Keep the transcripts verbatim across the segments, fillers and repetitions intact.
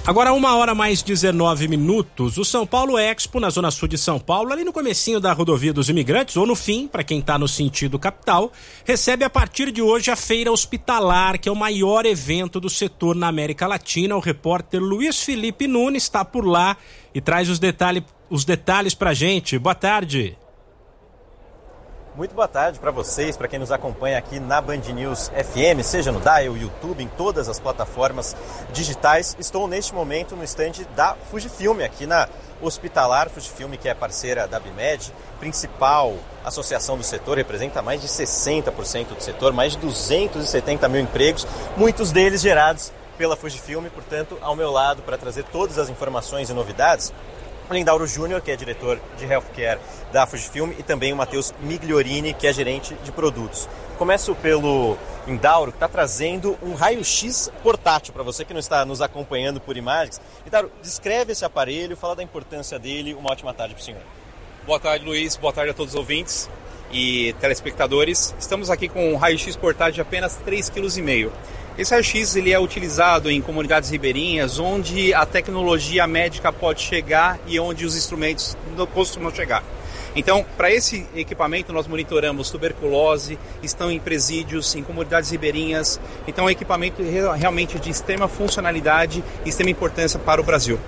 Agora uma hora mais dezenove minutos, o São Paulo Expo, na zona sul de São Paulo, ali no comecinho da rodovia dos imigrantes, ou no fim, para quem está no sentido capital, recebe a partir de hoje a Feira Hospitalar, que é o maior evento do setor na América Latina. O repórter Luiz Felipe Nunes está por lá e traz os, detalhe, os detalhes para a gente. Boa tarde. Muito boa tarde para vocês, para quem nos acompanha aqui na Band News F M, seja no Dial, YouTube, em todas as plataformas digitais. Estou neste momento no estande da Fujifilm, aqui na Hospitalar. Fujifilm, que é parceira da Abimed, principal associação do setor, representa mais de sessenta por cento do setor, mais de duzentos e setenta mil empregos, muitos deles gerados pela Fujifilm. Portanto, ao meu lado, para trazer todas as informações e novidades, o Lindauro Júnior, que é diretor de Healthcare da Fujifilm, e também o Matheus Migliorini, que é gerente de produtos. Começo pelo Lindauro, que está trazendo um raio-x portátil para você que não está nos acompanhando por imagens. Lindauro, descreve esse aparelho, fala da importância dele. Uma ótima tarde para o senhor. Boa tarde, Luiz. Boa tarde a todos os ouvintes e telespectadores. Estamos aqui com um raio-x portátil de apenas três vírgula cinco quilos. Esse raio-x ele é utilizado em comunidades ribeirinhas onde a tecnologia médica pode chegar e onde os instrumentos não costumam chegar. Então, para esse equipamento, nós monitoramos tuberculose, estão em presídios, em comunidades ribeirinhas. Então, é um equipamento realmente de extrema funcionalidade e extrema importância para o Brasil.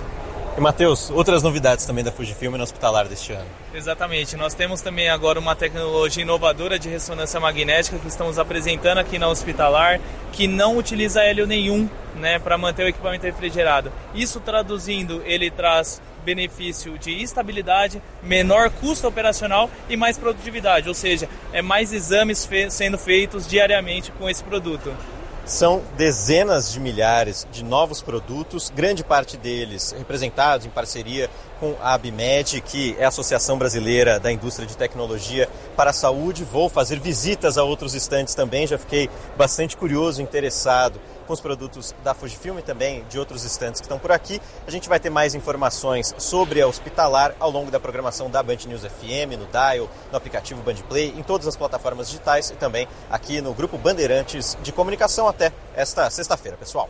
E, Matheus, outras novidades também da Fujifilm no Hospitalar deste ano. Exatamente, nós temos também agora uma tecnologia inovadora de ressonância magnética que estamos apresentando aqui na Hospitalar, que não utiliza hélio nenhum, né, para manter o equipamento refrigerado. Isso, traduzindo, ele traz benefício de estabilidade, menor custo operacional e mais produtividade, ou seja, é mais exames fe- sendo feitos diariamente com esse produto. São dezenas de milhares de novos produtos, grande parte deles representados em parceria com a Abimed, que é a Associação Brasileira da Indústria de Tecnologia para a Saúde. Vou fazer visitas a outros estandes também, já fiquei bastante curioso, interessado com os produtos da Fujifilm e também de outros estandes que estão por aqui. A gente vai ter mais informações sobre a Hospitalar ao longo da programação da Band News F M, no Dial, no aplicativo Band Play, em todas as plataformas digitais e também aqui no Grupo Bandeirantes de Comunicação. Até esta sexta-feira, pessoal.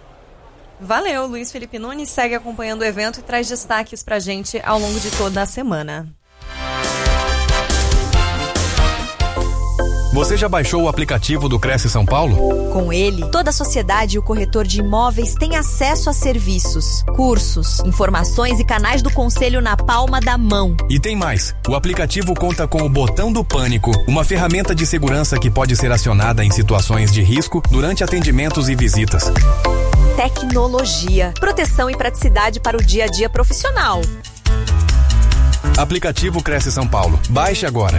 Valeu, Luiz Felipe Nunes segue acompanhando o evento e traz destaques pra gente ao longo de toda a semana. Você já baixou o aplicativo do Cresce São Paulo? Com ele, toda a sociedade e o corretor de imóveis têm acesso a serviços, cursos, informações e canais do conselho na palma da mão. E tem mais. O aplicativo conta com o botão do pânico, uma ferramenta de segurança que pode ser acionada em situações de risco durante atendimentos e visitas. Tecnologia, proteção e praticidade para o dia a dia profissional. Aplicativo Cresce São Paulo. Baixe agora.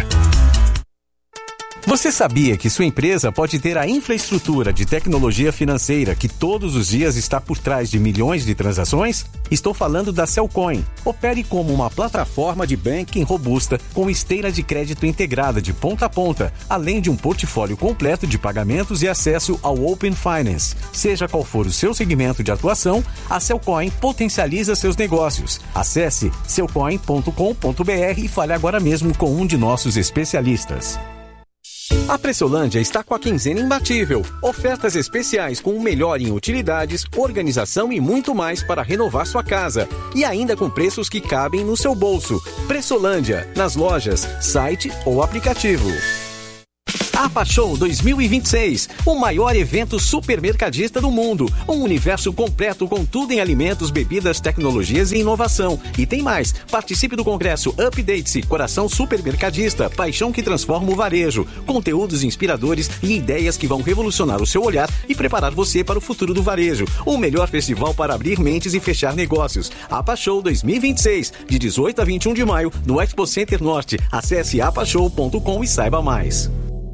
Você sabia que sua empresa pode ter a infraestrutura de tecnologia financeira que todos os dias está por trás de milhões de transações? Estou falando da Cellcoin. Opere como uma plataforma de banking robusta com esteira de crédito integrada de ponta a ponta, além de um portfólio completo de pagamentos e acesso ao Open Finance. Seja qual for o seu segmento de atuação, a Cellcoin potencializa seus negócios. Acesse cellcoin ponto com ponto b r e fale agora mesmo com um de nossos especialistas. A Pressolândia está com a quinzena imbatível. Ofertas especiais com o melhor em utilidades, organização e muito mais para renovar sua casa. E ainda com preços que cabem no seu bolso. Pressolândia, nas lojas, site ou aplicativo. APA Show dois mil e vinte e seis, o maior evento supermercadista do mundo. Um universo completo com tudo em alimentos, bebidas, tecnologias e inovação. E tem mais, participe do congresso Update-se, Coração Supermercadista, paixão que transforma o varejo. Conteúdos inspiradores e ideias que vão revolucionar o seu olhar e preparar você para o futuro do varejo. O melhor festival para abrir mentes e fechar negócios. APA Show dois mil e vinte e seis, de dezoito a vinte e um de maio, no Expo Center Norte. Acesse apa show ponto com e saiba mais.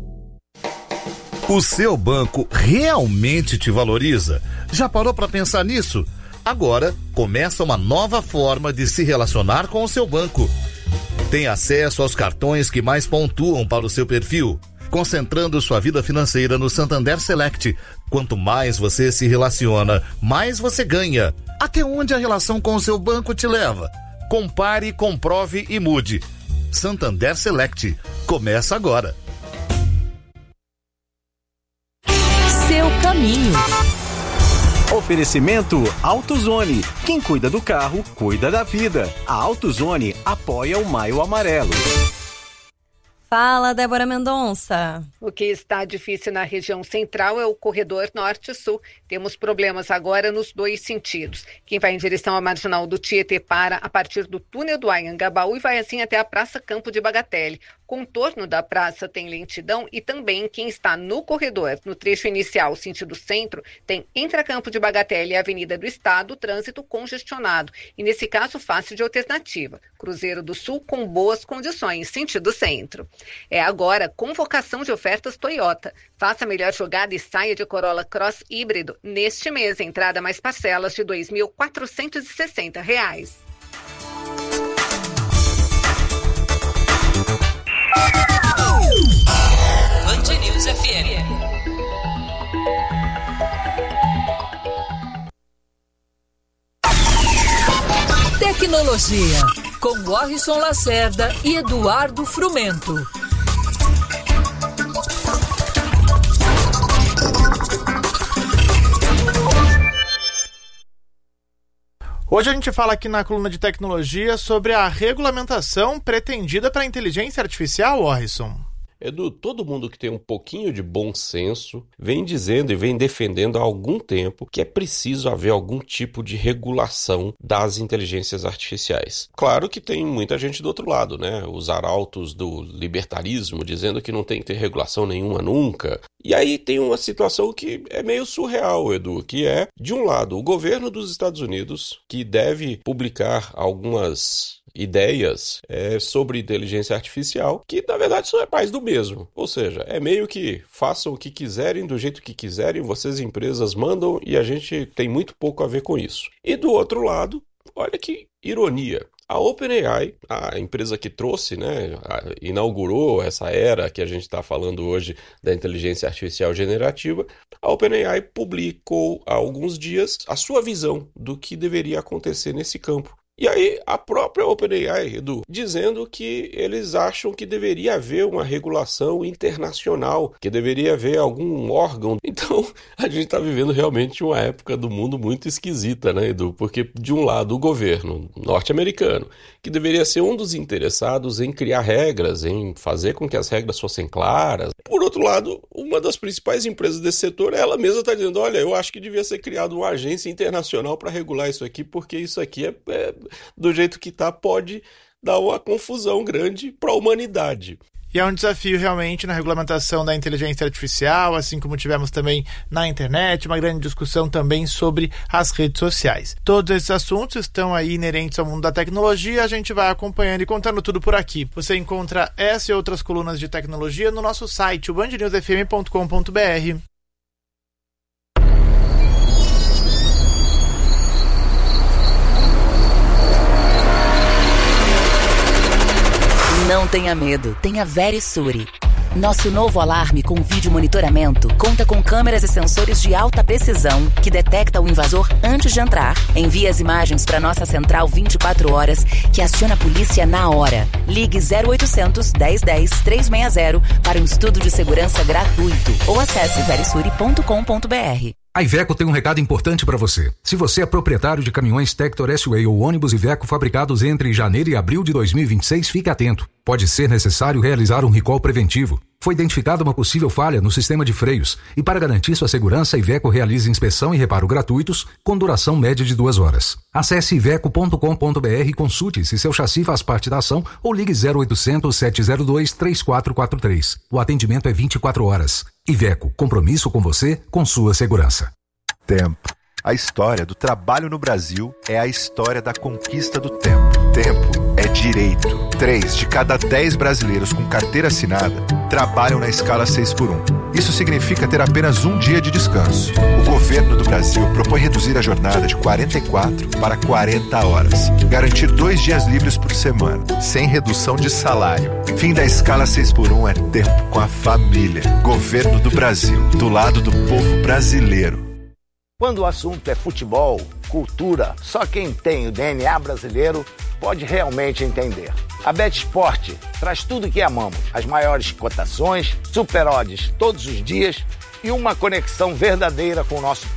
O seu banco realmente te valoriza? Já parou para pensar nisso? Agora começa uma nova forma de se relacionar com o seu banco. Tem acesso aos cartões que mais pontuam para o seu perfil, concentrando sua vida financeira no Santander Select. Quanto mais você se relaciona, mais você ganha. Até onde a relação com o seu banco te leva? Compare, comprove e mude. Santander Select. Começa agora. Seu caminho. Oferecimento AutoZone. Quem cuida do carro, cuida da vida. A AutoZone apoia o Maio Amarelo. Fala, Débora Mendonça. O que está difícil na região central é o corredor norte-sul. Temos problemas agora nos dois sentidos. Quem vai em direção à marginal do Tietê para a partir do túnel do Anhangabaú e vai assim até a Praça Campo de Bagatelle. Contorno da praça tem lentidão e também quem está no corredor, no trecho inicial, sentido centro, tem entre a Campo de Bagatelle e a Avenida do Estado, trânsito congestionado. E nesse caso, fácil de alternativa. Cruzeiro do Sul com boas condições, sentido centro. É agora convocação de ofertas Toyota. Faça a melhor jogada e saia de Corolla Cross híbrido neste mês. Entrada mais parcelas de dois mil quatrocentos e sessenta reais. Band News F M. Tecnologia, com Warrison Lacerda e Eduardo Frumento. Hoje a gente fala aqui na coluna de tecnologia sobre a regulamentação pretendida para a inteligência artificial, Warrison. Edu, todo mundo que tem um pouquinho de bom senso vem dizendo e vem defendendo há algum tempo que é preciso haver algum tipo de regulação das inteligências artificiais. Claro que tem muita gente do outro lado, né? Os arautos do libertarismo dizendo que não tem que ter regulação nenhuma nunca. E aí tem uma situação que é meio surreal, Edu, que é, de um lado, o governo dos Estados Unidos, que deve publicar algumas ideias é, sobre inteligência artificial, que na verdade são mais do mesmo. Ou seja, é meio que façam o que quiserem, do jeito que quiserem, vocês empresas mandam e a gente tem muito pouco a ver com isso. E do outro lado, olha que ironia. A OpenAI, a empresa que trouxe, né, inaugurou essa era que a gente está falando hoje da inteligência artificial generativa, a OpenAI publicou há alguns dias a sua visão do que deveria acontecer nesse campo. E aí a própria OpenAI, Edu, dizendo que eles acham que deveria haver uma regulação internacional, que deveria haver algum órgão. Então a gente está vivendo realmente uma época do mundo muito esquisita, né, Edu? Porque de um lado o governo norte-americano, que deveria ser um dos interessados em criar regras, em fazer com que as regras fossem claras. Por outro lado, uma das principais empresas desse setor, ela mesma está dizendo, olha, eu acho que devia ser criada uma agência internacional para regular isso aqui, porque isso aqui é... é do jeito que está, pode dar uma confusão grande para a humanidade. E é um desafio realmente na regulamentação da inteligência artificial, assim como tivemos também na internet, uma grande discussão também sobre as redes sociais. Todos esses assuntos estão aí inerentes ao mundo da tecnologia, a gente vai acompanhando e contando tudo por aqui. Você encontra essa e outras colunas de tecnologia no nosso site, o band news f m ponto com ponto b r. Não tenha medo, tenha Verisure. Nosso novo alarme com vídeo monitoramento conta com câmeras e sensores de alta precisão que detecta o invasor antes de entrar. Envia as imagens para nossa central vinte e quatro horas, que aciona a polícia na hora. Ligue zero oitocentos, dez dez, trezentos e sessenta para um estudo de segurança gratuito ou acesse verisure ponto com ponto b r. A Iveco tem um recado importante para você. Se você é proprietário de caminhões Tector S-Way ou ônibus Iveco fabricados entre janeiro e abril de dois mil e vinte e seis, fique atento. Pode ser necessário realizar um recall preventivo. Foi identificada uma possível falha no sistema de freios e, para garantir sua segurança, a Iveco realiza inspeção e reparo gratuitos com duração média de duas horas. Acesse iveco ponto com ponto b r e consulte se seu chassi faz parte da ação ou ligue zero oitocentos, sete zero dois, três quatro quatro três. O atendimento é vinte e quatro horas. Iveco, compromisso com você, com sua segurança. Tempo. A história do trabalho no Brasil é a história da conquista do tempo. Tempo é direito. Três de cada dez brasileiros com carteira assinada trabalham na escala seis por um. Isso significa ter apenas um dia de descanso. O governo do Brasil propõe reduzir a jornada de quarenta e quatro para quarenta horas. Garantir dois dias livres por semana, sem redução de salário. Fim da escala seis por um é tempo com a família. Governo do Brasil, do lado do povo brasileiro. Quando o assunto é futebol, cultura, só quem tem o D N A brasileiro pode realmente entender. A BetSport traz tudo o que amamos, as maiores cotações, super odds todos os dias e uma conexão verdadeira com o nosso povo.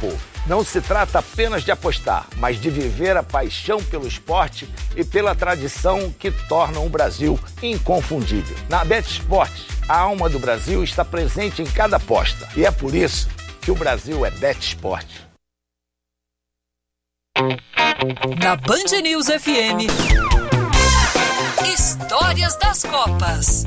Não se trata apenas de apostar, mas de viver a paixão pelo esporte e pela tradição que tornam o Brasil inconfundível. Na BetSport, a alma do Brasil está presente em cada aposta. E é por isso que o Brasil é BetSport. Na Band News F M, Histórias das Copas.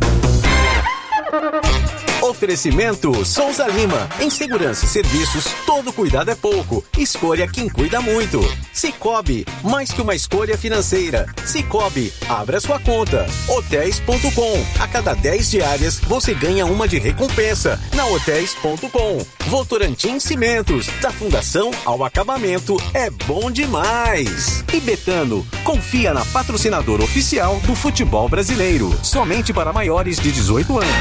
Oferecimento Souza Lima. Em segurança e serviços, todo cuidado é pouco. Escolha quem cuida muito. Cicobi, mais que uma escolha financeira. Cicobi, abra sua conta. Hotéis ponto com. A cada dez diárias, você ganha uma de recompensa. Na Hotéis ponto com. Votorantim Cimentos. Da fundação ao acabamento, é bom demais. E Betano, confia na patrocinadora oficial do futebol brasileiro. Somente para maiores de dezoito anos.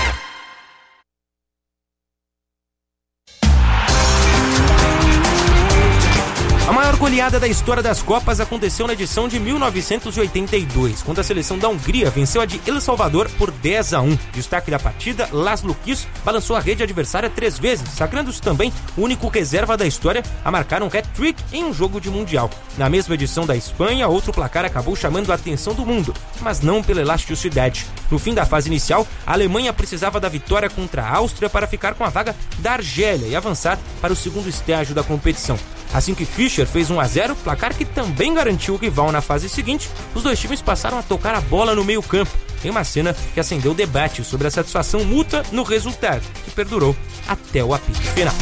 A maior goleada da história das Copas aconteceu na edição de mil novecentos e oitenta e dois, quando a seleção da Hungria venceu a de El Salvador por dez a um. Destaque da partida, Laszlo Kiss balançou a rede adversária três vezes, sagrando-se também o único reserva da história a marcar um hat-trick em um jogo de Mundial. Na mesma edição da Espanha, outro placar acabou chamando a atenção do mundo, mas não pela elasticidade. No fim da fase inicial, a Alemanha precisava da vitória contra a Áustria para ficar com a vaga da Argélia e avançar para o segundo estágio da competição. Assim que Fischer fez um a zero, placar que também garantiu o rival na fase seguinte, os dois times passaram a tocar a bola no meio campo, em uma cena que acendeu debate sobre a satisfação mútua no resultado, que perdurou até o apito final.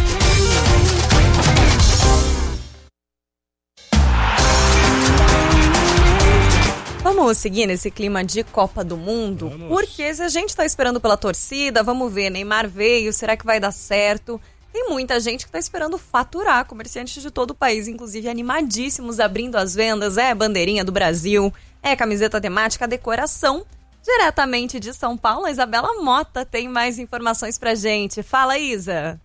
Vamos seguir nesse clima de Copa do Mundo? Vamos. Porque se a gente tá esperando pela torcida, vamos ver, Neymar veio, será que vai dar certo? Tem muita gente que está esperando faturar, comerciantes de todo o país, inclusive animadíssimos, abrindo as vendas. É bandeirinha do Brasil, é camiseta temática, decoração. Diretamente de São Paulo, a Isabela Mota tem mais informações pra gente. Fala, Isa!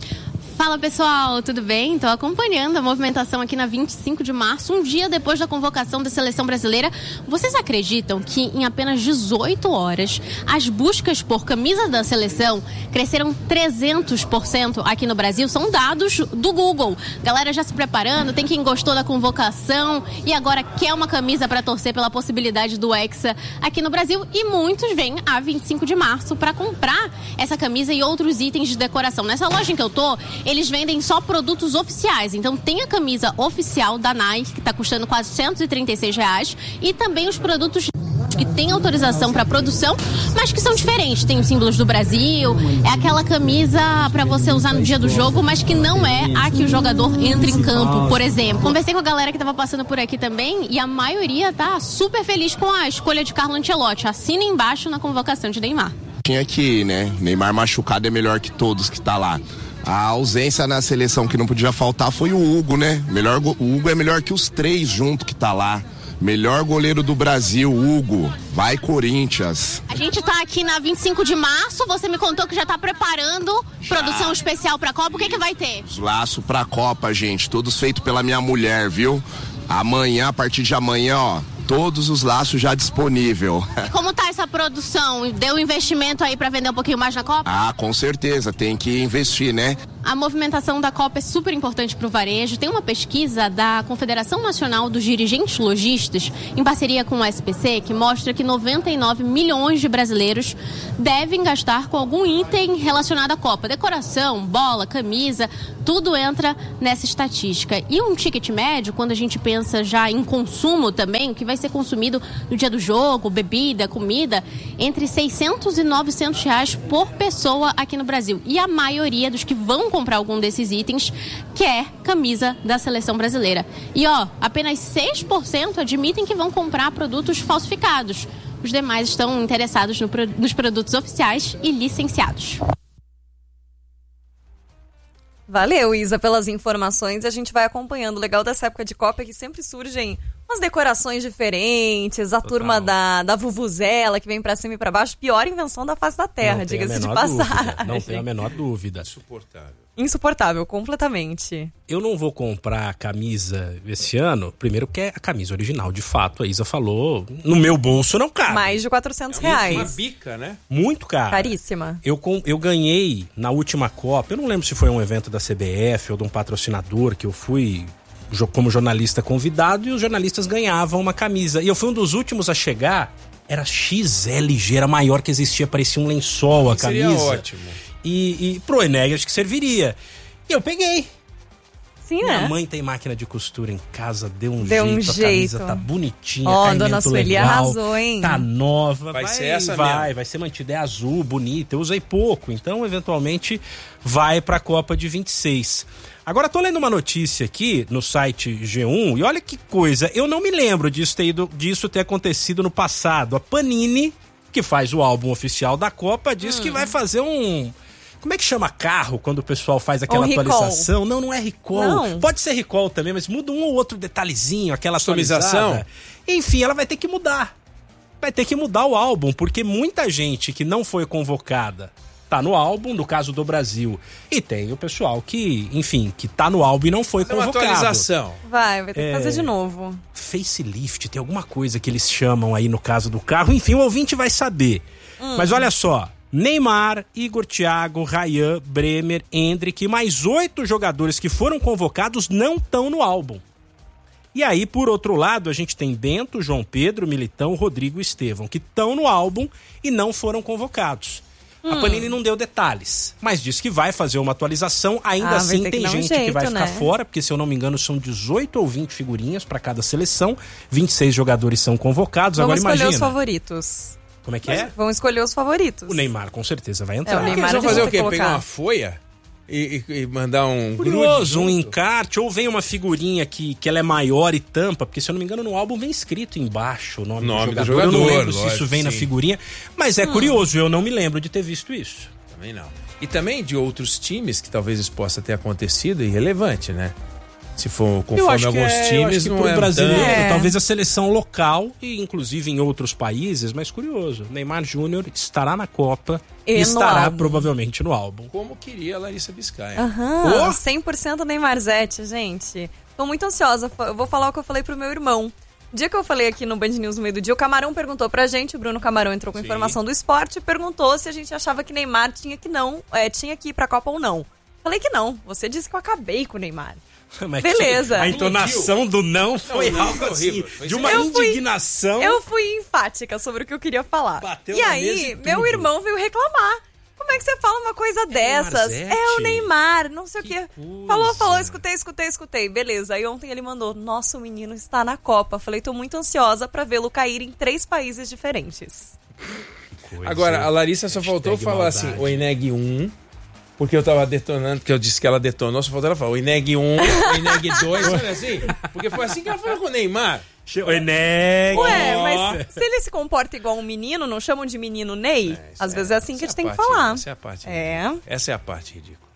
Fala pessoal, tudo bem? Estou acompanhando a movimentação aqui na vinte e cinco de março, um dia depois da convocação da seleção brasileira. Vocês acreditam que em apenas dezoito horas as buscas por camisa da seleção cresceram trezentos por cento aqui no Brasil? São dados do Google. Galera já se preparando, tem quem gostou da convocação e agora quer uma camisa para torcer pela possibilidade do Hexa aqui no Brasil. E muitos vêm a vinte e cinco de março para comprar essa camisa e outros itens de decoração. Nessa loja em que eu tô, eles vendem só produtos oficiais. Então tem a camisa oficial da Nike, que está custando quatrocentos e trinta e seis reais, e também os produtos que têm autorização para produção, mas que são diferentes. Tem os símbolos do Brasil, é aquela camisa para você usar no dia do jogo, mas que não é a que o jogador entra em campo, por exemplo. Conversei com a galera que estava passando por aqui também e a maioria tá super feliz com a escolha de Carlo Ancelotti. Assina embaixo na convocação de Neymar. Tinha que ir, né? Neymar machucado é melhor que todos que tá lá. A ausência na seleção que não podia faltar foi o Hugo, né? Melhor, o Hugo é melhor que os três juntos que tá lá. Melhor goleiro do Brasil, Hugo. Vai, Corinthians. A gente tá aqui na vinte e cinco de março. Você me contou que já tá preparando já. Produção especial pra Copa. O que que vai ter? Os laços pra Copa, gente. Todos feitos pela minha mulher, viu? Amanhã, a partir de amanhã, ó. Todos os laços já disponível. E como tá essa produção? Deu investimento aí pra vender um pouquinho mais na Copa? Ah, com certeza. Tem que investir, né? A movimentação da Copa é super importante para o varejo. Tem uma pesquisa da Confederação Nacional dos Dirigentes Lojistas, em parceria com o S P C, que mostra que noventa e nove milhões de brasileiros devem gastar com algum item relacionado à Copa. Decoração, bola, camisa, tudo entra nessa estatística. E um ticket médio, quando a gente pensa já em consumo também, o que vai ser consumido no dia do jogo, bebida, comida, entre seiscentos e novecentos reais por pessoa aqui no Brasil. E a maioria dos que vão comprar algum desses itens quer camisa da seleção brasileira. E ó, apenas seis por cento admitem que vão comprar produtos falsificados. Os demais estão interessados no, nos produtos oficiais e licenciados. Valeu, Isa, pelas informações. A gente vai acompanhando. O legal dessa época de Copa é que sempre surgem umas decorações diferentes, a Total. turma da, da Vuvuzela que vem pra cima e pra baixo, pior invenção da face da Terra, diga-se de passagem. Não tenho a menor dúvida. Insuportável. Insuportável, completamente. Eu não vou comprar a camisa esse ano, primeiro porque é a camisa original, de fato, a Isa falou, no meu bolso não cabe. Mais de quatrocentos é reais. Uma bica, né? Muito caro. Caríssima. Eu, eu ganhei na última Copa, eu não lembro se foi um evento da C B F ou de um patrocinador, que eu fui como jornalista convidado e os jornalistas ganhavam uma camisa. E eu fui um dos últimos a chegar, era X L G, era maior que existia, parecia um lençol a camisa. Seria ótimo. E, e pro Eneg acho que serviria. E eu peguei. Sim, Minha né? mãe tem máquina de costura em casa, deu um deu jeito, um a jeito. camisa tá bonitinha, Ó, caimento dona Sueli legal, arrasou, hein? tá nova. Vai, vai ser essa vai, mesmo. vai ser mantida, é azul, bonita, eu usei pouco, então eventualmente vai pra Copa de vinte e seis. Agora tô lendo uma notícia aqui no site G um e olha que coisa, eu não me lembro disso ter, ido, disso ter acontecido no passado. A Panini, que faz o álbum oficial da Copa, diz hum. que vai fazer um... Como é que chama carro quando o pessoal faz aquela um atualização? Não, não é recall. Não. Pode ser recall também, mas muda um ou outro detalhezinho, aquela customização. atualizada. Enfim, ela vai ter que mudar. Vai ter que mudar o álbum, porque muita gente que não foi convocada tá no álbum, no caso do Brasil. E tem o pessoal que, enfim, que tá no álbum e não foi Fazer convocado. Uma atualização. Vai, vai ter É... que fazer de novo. Facelift, tem alguma coisa que eles chamam aí no caso do carro. Enfim, o ouvinte vai saber. Hum. Mas olha só, Neymar, Igor Thiago, Ryan, Bremer, Endrick e mais oito jogadores que foram convocados não estão no álbum. E aí, por outro lado, a gente tem Bento, João Pedro, Militão, Rodrigo e Estevão, que estão no álbum e não foram convocados. Hum. A Panini não deu detalhes, mas diz que vai fazer uma atualização. Ainda ah, assim, tem que gente um jeito, que vai ficar né? fora, porque se eu não me engano são dezoito ou vinte figurinhas para cada seleção, vinte e seis jogadores são convocados. Vamos Agora escolher imagina. os favoritos. Como é que é? Vão escolher os favoritos. O Neymar com certeza vai É, entrar. o Neymar Eles vão fazer o quê? colocar. Pegar uma folha e, e, e mandar um Curioso, um grude junto? encarte, ou vem uma figurinha que, que ela é maior e tampa, porque se eu não me engano no álbum vem escrito embaixo o nome, nome do, do jogador. jogador. Eu não lembro Lógico, se isso vem sim. na figurinha, mas é hum. curioso, eu não me lembro de ter visto isso. Também não. E também de outros times que talvez isso possa ter acontecido, irrelevante, né? Se for conforme alguns é, times, não não é brasileiro, tão... talvez a seleção local e inclusive em outros países, mas curioso, Neymar Júnior estará na Copa e, e estará álbum. provavelmente no álbum. Como queria a Larissa Biscaia. Aham, oh. cem por cento Neymarzete, gente. Tô muito ansiosa, eu vou falar o que eu falei pro meu irmão. O dia que eu falei aqui no Band News no meio do dia, o Camarão perguntou pra gente, o Bruno Camarão entrou com Sim. informação do esporte e perguntou se a gente achava que Neymar tinha que não, é, tinha que ir pra Copa ou não. Falei que não, você disse que eu acabei com o Neymar. Mas beleza. A entonação do não foi não, algo assim, foi de uma eu indignação. Fui, eu fui enfática sobre o que eu queria falar. Bateu e na aí, mesa e meu tudo. irmão veio reclamar. Como é que você fala uma coisa é dessas? Neymarzete? É o Neymar, não sei que o quê. Coisa. Falou, falou, escutei, escutei, escutei. Beleza. Aí ontem ele mandou, nosso menino está na Copa. Falei, tô muito ansiosa pra vê-lo cair em três países diferentes. Agora, a Larissa só faltou falar maldade. assim, o Eneg um... Porque eu tava detonando, porque eu disse que ela detonou, só faltou ela falar o Eneg um, o Eneg dois, olha assim. Porque foi assim que ela falou com o Neymar. O Eneg. Ué, mas se ele se comporta igual um menino, não chamam de menino Ney? É, Às é, vezes é assim que a gente é tem que parte, falar. Essa é a parte É. ridícula. Essa é a parte ridícula.